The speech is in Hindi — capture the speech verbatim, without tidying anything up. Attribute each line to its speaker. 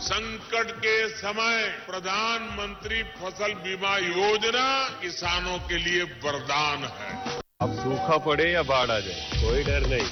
Speaker 1: संकट के समय प्रधानमंत्री फसल बीमा योजना किसानों के लिए वरदान है।
Speaker 2: अब सूखा पड़े या बाढ़ आ जाए कोई डर नहीं।